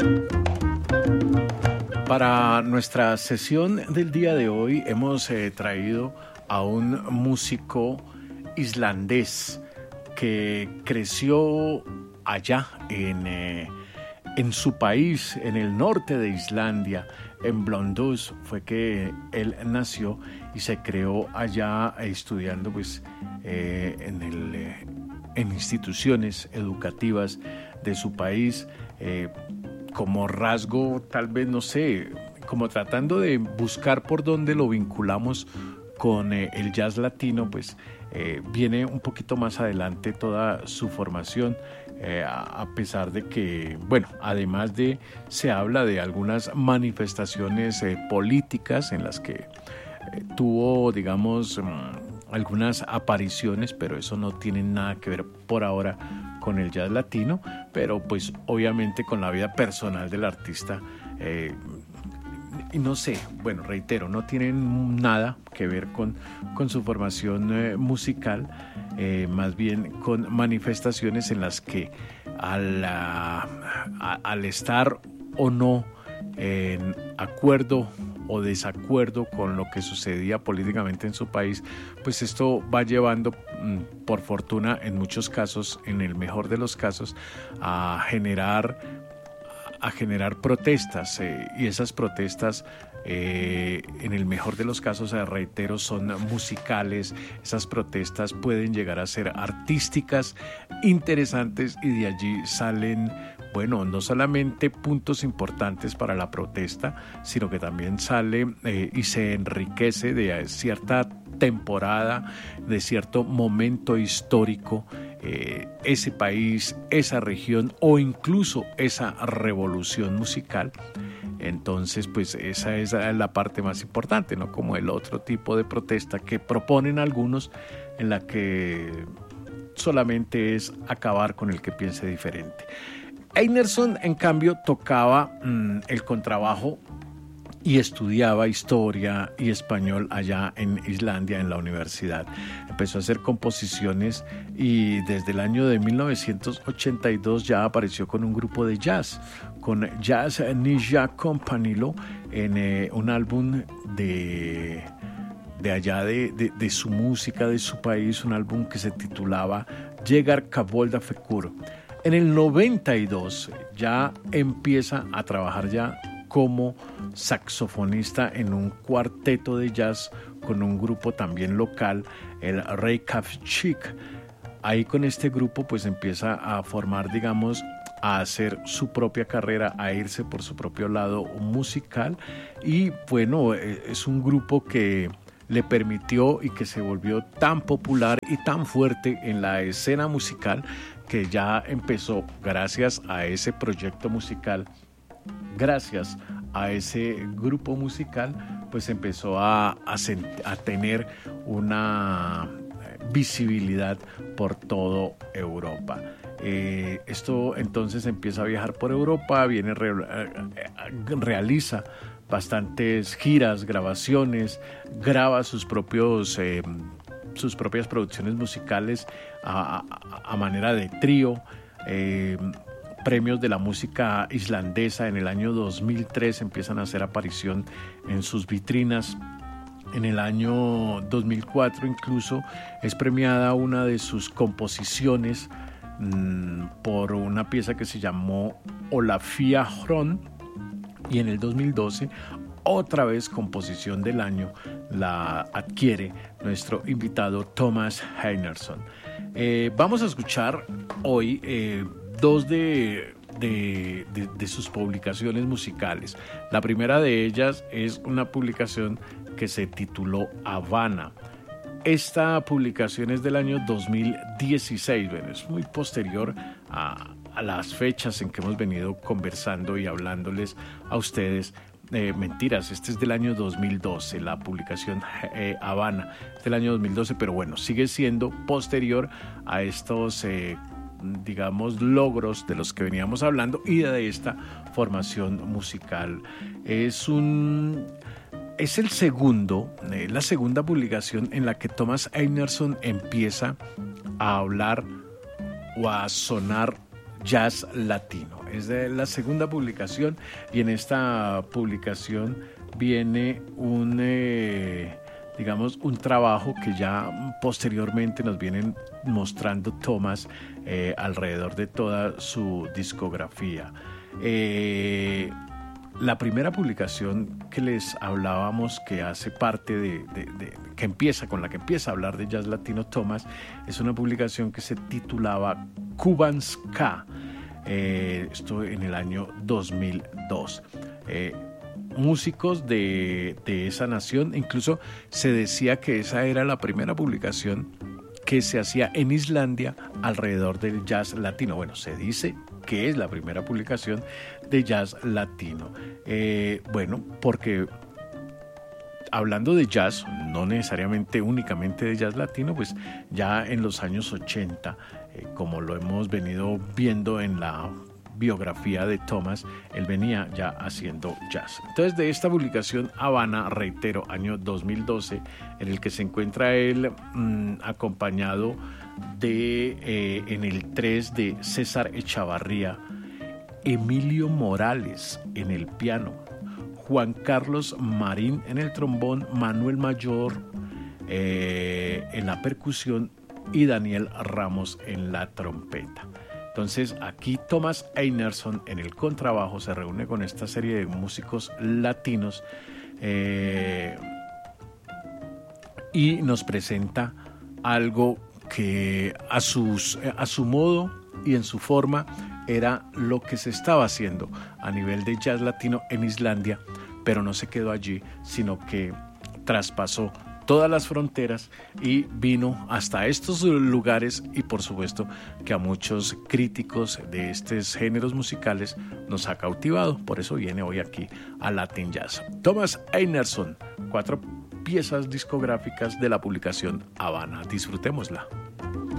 Para nuestra sesión del día de hoy hemos traído a un músico islandés que creció allá en su país, en el norte de Islandia, en Blönduós fue que él nació y se creó allá estudiando pues, en instituciones educativas de su país, como rasgo, tal vez, no sé, como tratando de buscar por dónde lo vinculamos con el jazz latino, pues viene un poquito más adelante toda su formación, a pesar de que, bueno, además de, se habla de algunas manifestaciones políticas en las que tuvo, digamos, algunas apariciones, pero eso no tiene nada que ver por ahora con el jazz latino, pero pues obviamente con la vida personal del artista, y no sé, bueno, reitero, no tienen nada que ver con su formación musical, más bien con manifestaciones en las que al estar o no en acuerdo o desacuerdo con lo que sucedía políticamente en su país, pues esto va llevando, por fortuna en muchos casos, en el mejor de los casos, a generar protestas, y esas protestas, en el mejor de los casos, reitero, son musicales. Esas protestas pueden llegar a ser artísticas, interesantes, y de allí salen, bueno, no solamente puntos importantes para la protesta, sino que también sale y se enriquece de cierta temporada, de cierto momento histórico, ese país, esa región o incluso esa revolución musical. Entonces, pues esa es la parte más importante, ¿no? Como el otro tipo de protesta que proponen algunos, en la que solamente es acabar con el que piense diferente. Einarsson, en cambio, tocaba el contrabajo y estudiaba historia y español allá en Islandia, en la universidad. Empezó a hacer composiciones y desde el año de 1982 ya apareció con un grupo de jazz, con Jazz Ninja Campanile, en un álbum de allá de su música, de su país, un álbum que se titulaba Llegar Cabolda Fecur. En el 92 ya empieza a trabajar ya como saxofonista en un cuarteto de jazz con un grupo también local, el Reykjavik. Ahí con este grupo pues empieza a formar, digamos, a hacer su propia carrera, a irse por su propio lado musical, y bueno, es un grupo que le permitió y que se volvió tan popular y tan fuerte en la escena musical que ya empezó, gracias a ese proyecto musical, gracias a ese grupo musical, pues empezó a tener una visibilidad por toda Europa. Esto entonces empieza a viajar por Europa, realiza bastantes giras, grabaciones, graba sus propias producciones musicales a manera de trío, premios de la música islandesa. En el año 2003 empiezan a hacer aparición en sus vitrinas. En el año 2004 incluso es premiada una de sus composiciones por una pieza que se llamó Olafía Hrón, y en el 2012 otra vez composición del año la adquiere nuestro invitado Tómas Einarsson. Vamos a escuchar hoy dos de sus publicaciones musicales. La primera de ellas es una publicación que se tituló Habana. Esta publicación es del año 2016, bueno, es muy posterior a las fechas en que hemos venido conversando y hablándoles a ustedes. Mentiras, este es del año 2012, la publicación Habana es del año 2012, pero bueno, sigue siendo posterior a estos digamos, logros de los que veníamos hablando y de esta formación musical. Es la segunda publicación en la que Tómas Einarsson empieza a hablar o a sonar Jazz Latino. Es de la segunda publicación y en esta publicación viene un trabajo que ya posteriormente nos vienen mostrando Thomas alrededor de toda su discografía. La primera publicación que les hablábamos, que hace parte con la que empieza a hablar de jazz latino Thomas, es una publicación que se titulaba Cuban Ska, esto en el año 2002. Músicos de esa nación, incluso se decía que esa era la primera publicación que se hacía en Islandia alrededor del jazz latino. Bueno, se dice que es la primera publicación de jazz latino. Porque hablando de jazz, no necesariamente únicamente de jazz latino, pues ya en los años 80, como lo hemos venido viendo en la biografía de Thomas, él venía ya haciendo jazz. Entonces, de esta publicación Habana, reitero, año 2012, en el que se encuentra él acompañado de, en el 3 de César Echavarría, Emilio Morales en el piano, Juan Carlos Marín en el trombón, Manuel Mayor en la percusión y Daniel Ramos en la trompeta. Entonces aquí Thomas Einarsson en el contrabajo se reúne con esta serie de músicos latinos y nos presenta algo que a su modo y en su forma era lo que se estaba haciendo a nivel de jazz latino en Islandia, pero no se quedó allí, sino que traspasó todas las fronteras y vino hasta estos lugares, y por supuesto que a muchos críticos de estos géneros musicales nos ha cautivado. Por eso viene hoy aquí a Latin Jazz. Thomas Einarsson, 4 piezas discográficas de la publicación Habana. Disfrutémosla.